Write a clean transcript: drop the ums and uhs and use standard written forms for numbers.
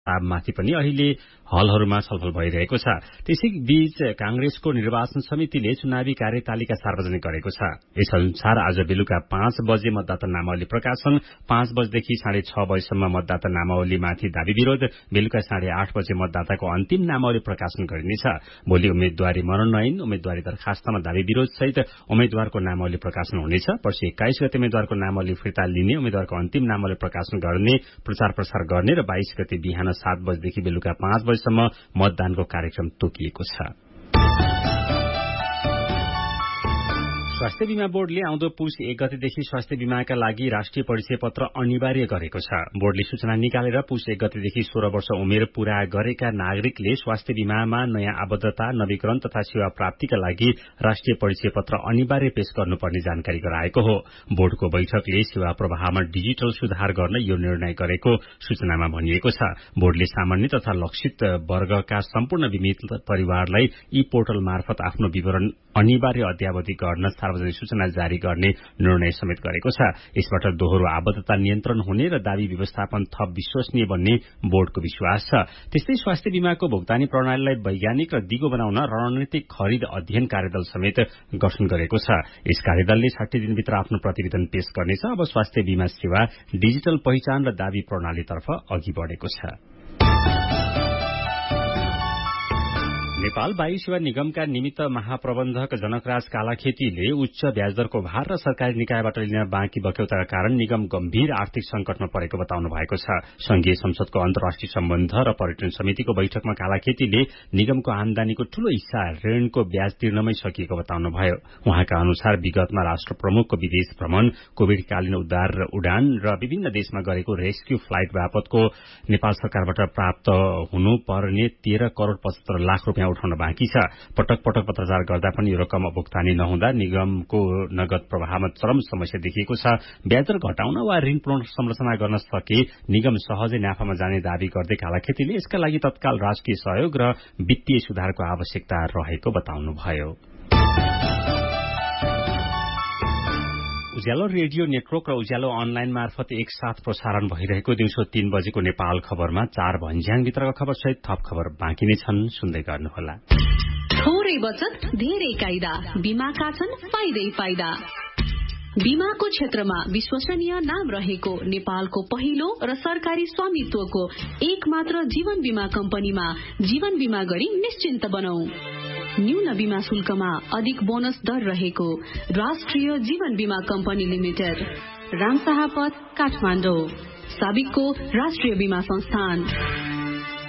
माथि पनि अहिले हलहरूमा छलफल भइरहेको छ। त्यसैबीच कांग्रेसको निर्वाचन समितिले चुनावी कार्यतालिका सार्वजनिक गरेको छ। यस अनुसार आज बेलुका 5 बजे मतदाता नामावली प्रकाशन, 5 बजेदेखि 6:30 बजेसम्म मतदाता नामावलीमाथि दावी विरोध, बेलुका 8:30 बजे मतदाताको अन्तिम नामावली प्रकाशन गरिनेछ। भोलि उम्मेद्वारी मनोनयन, उम्मेद्वारी दरखास्तमा दावी विरोध सहित उम्मेद्वारको नामावली प्रकाशन हुनेछ। पर्सि 21 गते उम्मेद्वारको नामावली फिर्ता लिने, उम्मेद्वारको अन्तिम नामावली प्रकाशन गर्ने, प्रचार प्रसार गर्ने र 22 गते बिहान 7 बजेदेखि बेलुका 5 बजेसम्म मतदानको कार्यक्रम तोकिएको छ। स्वास्थ्य बीमा बोर्डले आउँदो पुस 1 गतेदेखि स्वास्थ्य बीमाका लागि राष्ट्रिय परिचय पत्र अनिवार्य गरेको छ। बोर्डले सूचना निकालेर पुस 1 गतेदेखि 16 वर्ष उमेर पूरा गरेका नागरिकले स्वास्थ्य बीमामा नयाँ आबद्धता, नवीकरण तथा सेवा प्राप्तिका लागि राष्ट्रिय परिचय पत्र अनिवार्य पेश गर्नुपर्ने जानकारी गराएको हो। बोर्डको बैठकले सेवा प्रवाहमा डिजिटल सुधार गर्न यो निर्णय गरेको सूचनामा भनिएको छ। बोर्डले सामान्य तथा लक्षित वर्गका सम्पूर्ण बीमित परिवारलाई ई पोर्टल मार्फत आफ्नो विवरण अनिवार्य अद्यावधि गर्न सार्वजनिक सूचना जारी गर्ने निर्णय समेत गरेको छ। यसबाट दोहोरो आबद्धता नियन्त्रण हुने र दावी व्यवस्थापन थप विश्वसनीय बन्ने बोर्डको विश्वास छ। त्यस्तै स्वास्थ्य बीमाको भुक्तानी प्रणालीलाई वैज्ञानिक र दिगो बनाउन रणनीतिक खरिद अध्ययन कार्यदल समेत गठन गरेको छ। यस कार्यदलले 60 दिनभित्र आफ्नो प्रतिवेदन पेश गर्नेछ। अब स्वास्थ्य बीमा सेवा डिजिटल पहिचान र दावी प्रणालीतर्फ अघि बढेको छ। नेपाल वायु सेवा निगमका निमित्त महाप्रबन्धक जनकराज कालाखेतीले उच्च ब्याजदरको भार र सरकारी निकायबाट लिन बाँकी बक्यौताका कारण निगम गम्भीर आर्थिक संकटमा परेको बताउनु भएको छ। संघीय संसदको अन्तर्राष्ट्रिय सम्बन्ध र पर्यटन समितिको बैठकमा कालाखेतीले निगमको आमदानीको ठूलो हिस्सा ऋणको ब्याज तिर्नमै सकिएको बताउनुभयो। उहाँका अनुसार विगतमा राष्ट्र प्रमुखको विदेश भ्रमण, कोविडकालीन उद्धार र उडान र विभिन्न देशमा गरेको रेस्क्यू फ्लाइट बापतको नेपाल सरकारबाट प्राप्त हुनुपर्ने 13 करोड़ 75 लाख रुपियाँ उठाउन बाँकी छ। पटक पटक पत्राचार गर्दा पनि यो रकम भुक्तानी नहुँदा निगमको नगद प्रवाहमा चरम समस्या देखिएको छ। ब्याजदर घटाउन वा ऋण पुनर्संरचना गर्न सके निगम सहजै नाफामा जाने दावी गर्दै कालाखेतीले यसका लागि तत्काल राजकीय सहयोग र वित्तीय सुधारको आवश्यकता रहेको बताउनुभयो। उज्यालो रेडियो नेटवर्क र उज्यालो अनलाइन मार्फत एकसाथ प्रसारण भइरहेको दिउँसो 3 बजेको नेपाल खबरमा 4 भन्ज्याङभित्रका खबर सहित थप खबर बाँकी नै छन्, सुन्दै गर्नुहोला। थोरै बचत धेरै कायदा, बीमाका छन् फाइदै फाइदा। बीमाको क्षेत्रमा विश्वसनीय नाम रहेको नेपालको पहिलो र सरकारी स्वामित्वको एकमात्र जीवन बीमा कम्पनीमा जीवन बीमा गरी निश्चिन्त बनौ। न्यून बीमा शुल्कमा अधिक बोनस दर रहेको राष्ट्रिय जीवन बीमा कम्पनी लिमिटेड, रामशाह पथ, काठमाडौँ, साबिकको राष्ट्रिय बीमा संस्थान।